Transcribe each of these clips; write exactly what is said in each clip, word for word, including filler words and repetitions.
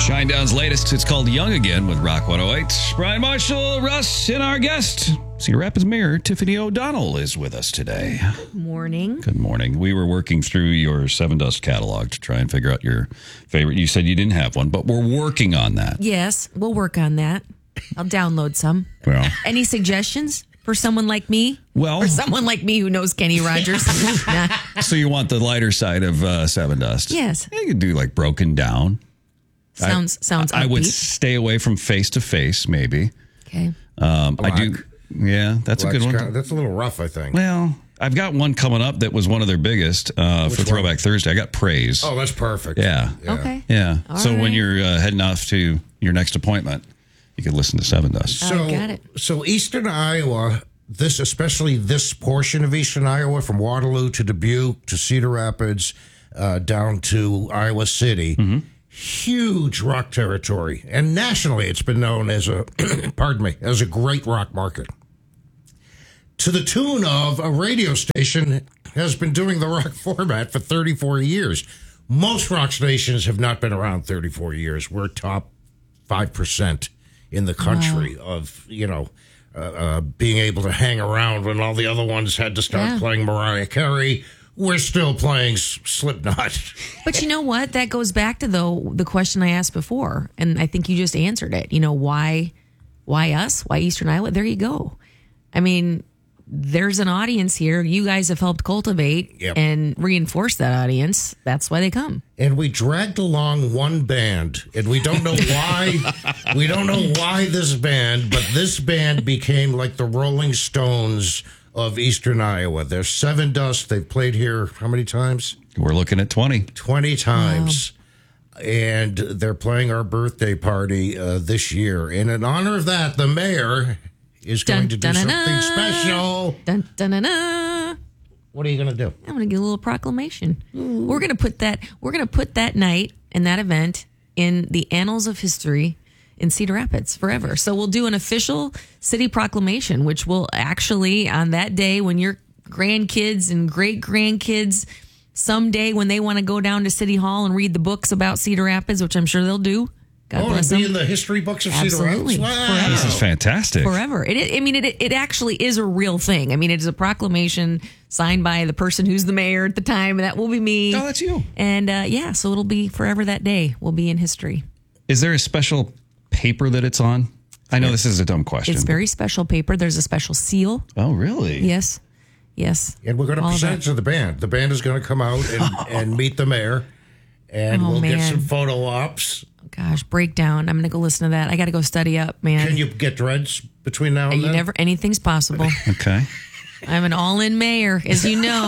Shinedown's latest, it's called Young Again with Rock one oh eight. Brian Marshall, Russ, and our guest, Cedar Rapids Mayor Tiffany O'Donnell is with us today. Morning. Good morning. We were working through your Seven Dust catalog to try and figure out your favorite. You said you didn't have one, but we're working on that. Yes, we'll work on that. I'll download some. Well, Any suggestions for someone like me? Well- for someone like me who knows Kenny Rogers? Nah. so you want the lighter side of uh, Seven Dust? Yes. You could do like Broken Down. Sounds I, sounds. I would upbeat. stay away from Face to Face, maybe. Okay. Um, I do. Yeah, that's a good one. Kind of, that's a little rough, I think. Well, I've got one coming up that was one of their biggest uh, for one? Throwback Thursday. I got Praise. Oh, that's perfect. Yeah. Okay. Yeah. All so when right. you're uh, heading off to your next appointment, you could listen to Seven Dust. So, I got it. so Eastern Iowa, this especially this portion of Eastern Iowa, from Waterloo to Dubuque to Cedar Rapids, uh, down to Iowa City, Mm-hmm. huge rock territory, and nationally, it's been known as a pardon me as a great rock market. To the tune of a radio station has been doing the rock format for thirty-four years. Most rock stations have not been around thirty-four years. We're top five percent in the country of, you know, uh, uh, being able to hang around when all the other ones had to start Yeah. playing Mariah Carey. We're still playing S- Slipknot. But you know what? That goes back to though the question I asked before, and I think you just answered it. You know, why why us? Why Eastern Iowa? There you go. I mean, there's an audience here. You guys have helped cultivate Yep. and reinforce that audience. That's why they come. And we dragged along one band, and we don't know why. we don't know why this band, but this band became like the Rolling Stones of Eastern Iowa. They're Seven Dust. They've played here how many times? We're looking at twenty. twenty times. And they're playing our birthday party uh, this year. And in honor of that, the mayor is going Dun, to do dun, dun, something dun. special. Dun, dun, dun, dun. What are you going to do? I'm going to get a little proclamation. We're going to put that. We're going to put that night and that event in the annals of history in Cedar Rapids forever. So we'll do an official city proclamation, which will actually on that day when your grandkids and great grandkids someday when they want to go down to City Hall and read the books about Cedar Rapids, which I'm sure they'll do. God Oh, bless it'll be in them. the history books of Cedar Absolutely. Rapids? Wow. This is fantastic. Forever. It, I mean, it, it actually is a real thing. I mean, it is a proclamation signed by the person who's the mayor at the time, and that will be me. Oh, that's you. And uh, yeah, so it'll be forever that day. Will be in history. Is there a special paper that it's on? I know this is a dumb question. It's very special paper. There's a special seal. Oh, really? Yes. Yes. And we're going to All of present it that. to the band. The band is going to come out and, and meet the mayor, and Oh, we'll get man. some photo ops. Gosh, breakdown. I'm going to go listen to that. I got to go study up, man. Can you get dreads between now and you then? never, anything's possible. Okay. I'm an all-in mayor, as you know.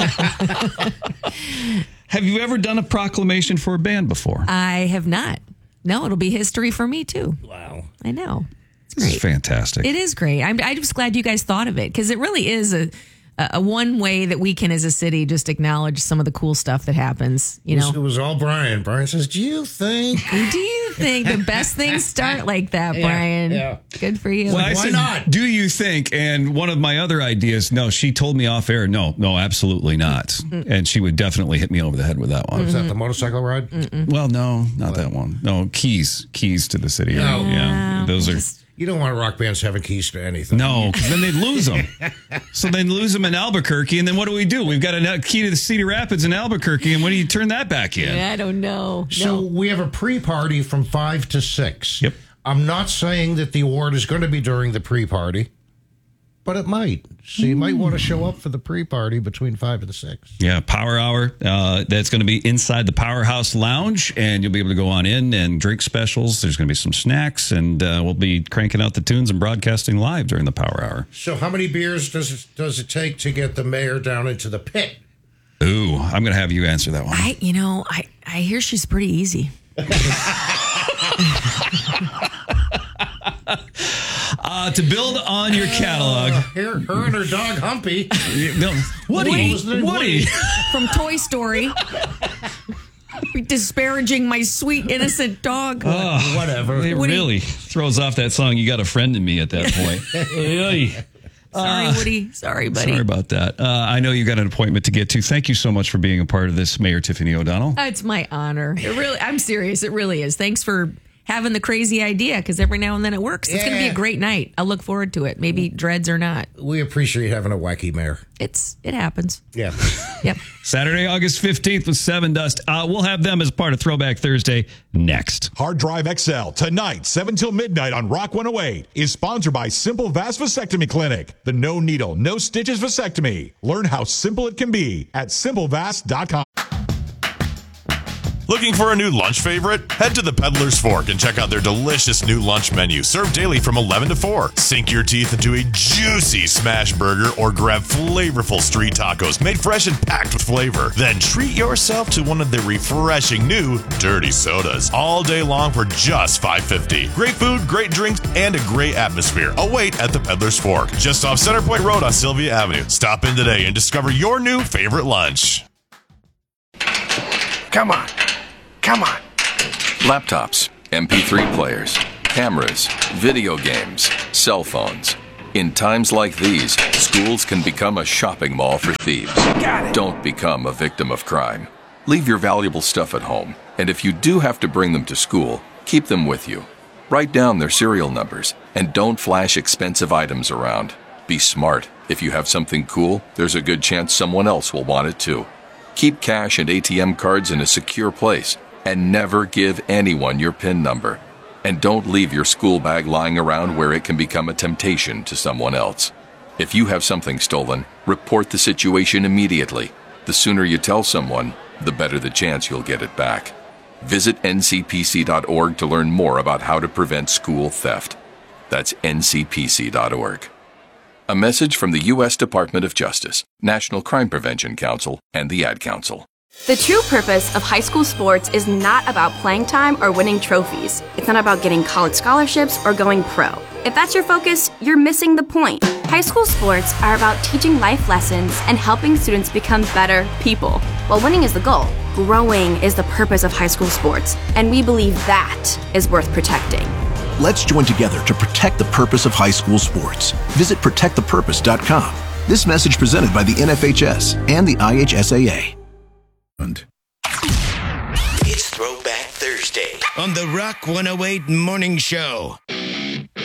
Have you ever done a proclamation for a band before? I have not. No, it'll be history for me, too. Wow. I know. It's This is great. fantastic. It is great. I'm, I'm just glad you guys thought of it because it really is a, a one way that we can, as a city, just acknowledge some of the cool stuff that happens. You It was, know, it was all Brian. Brian says, do you think? do you think the best things start like that, Brian? yeah. Good for you. Well, I Why said, not? do you think? And one of my other ideas, no, she told me off air, no, no, absolutely not. And she would definitely hit me over the head with that one. Was that the motorcycle ride? Well, no, not that one. No, keys, keys to the city. No. Yeah, those are. Just- You don't want rock bands having keys to anything. No, because then they'd lose them. So then lose them in Albuquerque, and then what do we do? We've got a key to the Cedar Rapids in Albuquerque, and when do you turn that back in? I don't know. So No. we have a pre-party from five to six. Yep. I'm not saying that the award is going to be during the pre-party, but it might. So you might want to show up for the pre-party between five and six. Yeah, Power Hour. Uh, that's going to be inside the Powerhouse Lounge, and you'll be able to go on in and drink specials. There's going to be some snacks, and uh, we'll be cranking out the tunes and broadcasting live during the Power Hour. So how many beers does it, does it take to get the mayor down into the pit? Ooh, I'm going to have you answer that one. I, you know, I, I hear she's pretty easy. Uh, to build on your catalog. Her, her and her dog Humpy. No, Woody, Woody. Was Woody. it Woody? From Toy Story. Disparaging my sweet, innocent dog. Whatever. It Woody. really throws off that song, You Got a Friend in Me at that point. Oy. Sorry, Uh, Woody. Sorry, buddy. Sorry about that. Uh, I know you got an appointment to get to. Thank you so much for being a part of this, Mayor Tiffany O'Donnell. It's my honor. It really, I'm serious. It really is. Thanks for having the crazy idea, because every now and then it works. It's going to be Yeah. a great night. I look forward to it. Maybe dreads or not. We appreciate having a wacky mayor. It's it happens. Yeah. Yep. Saturday, August fifteenth with Seven Dust. Uh, we'll have them as part of Throwback Thursday next. Hard Drive X L, tonight, seven till midnight on Rock one oh eight, is sponsored by Simple Vast Vasectomy Clinic. The no needle, no stitches vasectomy. Learn how simple it can be at simple vast dot com. Looking for a new lunch favorite? Head to the Peddler's Fork and check out their delicious new lunch menu, served daily from eleven to four. Sink your teeth into a juicy smash burger or grab flavorful street tacos made fresh and packed with flavor. Then treat yourself to one of their refreshing new dirty sodas all day long for just five fifty. Great food, great drinks, and a great atmosphere await at the Peddler's Fork, just off Center Point Road on Sylvia Avenue. Stop in today and discover your new favorite lunch. Come on. Come on. Laptops, M P three players, cameras, video games, cell phones. In times like these, schools can become a shopping mall for thieves. Got it. Don't become a victim of crime. Leave your valuable stuff at home, and if you do have to bring them to school, keep them with you. Write down their serial numbers, and don't flash expensive items around. Be smart. If you have something cool, there's a good chance someone else will want it too. Keep cash and A T M cards in a secure place, and never give anyone your PIN number. And don't leave your school bag lying around where it can become a temptation to someone else. If you have something stolen, report the situation immediately. The sooner you tell someone, the better the chance you'll get it back. Visit N C P C dot org to learn more about how to prevent school theft. That's N C P C dot org. A message from the U S Department of Justice, National Crime Prevention Council, and the Ad Council. The true purpose of high school sports is not about playing time or winning trophies. It's not about getting college scholarships or going pro. If that's your focus, you're missing the point. High school sports are about teaching life lessons and helping students become better people. While winning is the goal, growing is the purpose of high school sports, and we believe that is worth protecting. Let's join together to protect the purpose of high school sports. Visit protect the purpose dot com. This message presented by the N F H S and the I H S A A. It's Throwback Thursday on the Rock one oh eight Morning Show.